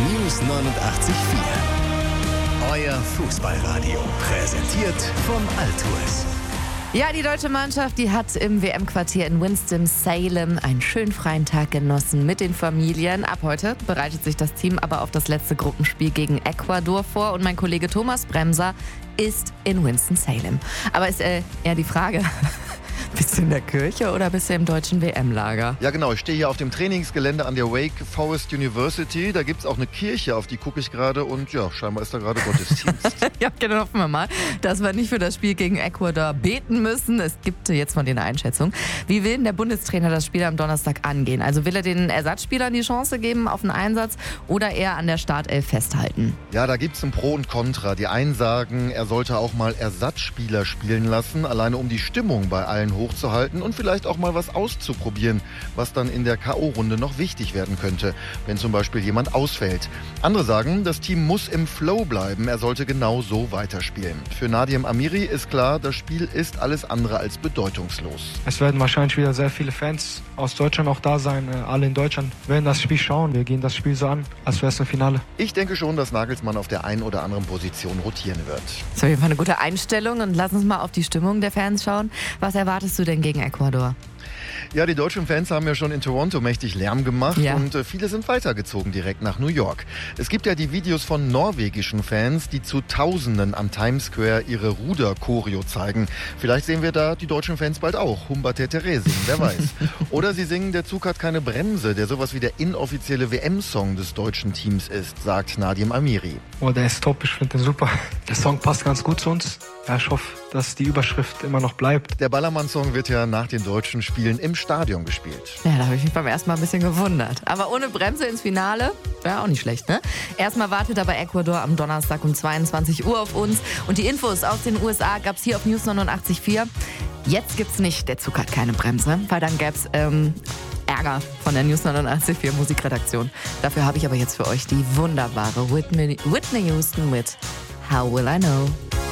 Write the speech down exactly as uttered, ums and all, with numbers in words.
News neunundachtzig Komma vier. Euer Fußballradio. Präsentiert von Altours. Ja, die deutsche Mannschaft, die hat im W M-Quartier in Winston-Salem einen schönen freien Tag genossen mit den Familien. Ab heute bereitet sich das Team aber auf das letzte Gruppenspiel gegen Ecuador vor. Und mein Kollege Thomas Bremser ist in Winston-Salem. Aber ist äh, eher die Frage... Bist du in der Kirche oder bist du im deutschen W M-Lager? Ja genau, ich stehe hier auf dem Trainingsgelände an der Wake Forest University. Da gibt es auch eine Kirche, auf die gucke ich gerade und ja, scheinbar ist da gerade Gottesdienst. Ja, dann hoffen wir mal, dass wir nicht für das Spiel gegen Ecuador beten müssen. Es gibt jetzt mal eine Einschätzung. Wie will denn der Bundestrainer das Spiel am Donnerstag angehen? Also will er den Ersatzspielern die Chance geben auf einen Einsatz oder eher an der Startelf festhalten? Ja, da gibt es ein Pro und Contra. Die einen sagen, er sollte auch mal Ersatzspieler spielen lassen, alleine um die Stimmung bei allen hochzuhalten und vielleicht auch mal was auszuprobieren, was dann in der K O-Runde noch wichtig werden könnte, wenn zum Beispiel jemand ausfällt. Andere sagen, das Team muss im Flow bleiben, er sollte genau so weiterspielen. Für Nadim Amiri ist klar, das Spiel ist alles andere als bedeutungslos. Es werden wahrscheinlich wieder sehr viele Fans aus Deutschland auch da sein. Alle in Deutschland werden das Spiel schauen. Wir gehen das Spiel so an, als wäre es ein Finale. Ich denke schon, dass Nagelsmann auf der einen oder anderen Position rotieren wird. Das ist auf jeden Fall eine gute Einstellung und lass uns mal auf die Stimmung der Fans schauen. Was erwartest du denn gegen Ecuador? Ja, die deutschen Fans haben ja schon in Toronto mächtig Lärm gemacht ja. und äh, viele sind weitergezogen direkt nach New York. Es gibt ja die Videos von norwegischen Fans, die zu Tausenden am Times Square ihre Ruder-Choreo zeigen. Vielleicht sehen wir da die deutschen Fans bald auch Humbertetere singen, wer weiß. Oder sie singen Der Zug hat keine Bremse, der sowas wie der inoffizielle W M-Song des deutschen Teams ist, sagt Nadim Amiri. Oh, der ist top, ich finde den super. Der Song passt ganz gut zu uns. Ja, ich hoffe, dass die Überschrift immer noch bleibt. Der Ballermann-Song wird ja nach den deutschen Spielen im Stadion gespielt. Ja, da habe ich mich beim ersten Mal ein bisschen gewundert. Aber ohne Bremse ins Finale, wäre auch nicht schlecht, ne? Erstmal wartet aber Ecuador am Donnerstag um zweiundzwanzig Uhr auf uns. Und die Infos aus den U S A gab es hier auf News neunundachtzig Komma vier. Jetzt gibt's nicht, der Zug hat keine Bremse, weil dann gäbe es ähm, Ärger von der News neunundachtzig Komma vier Musikredaktion. Dafür habe ich aber jetzt für euch die wunderbare Whitney, Whitney Houston mit How Will I Know?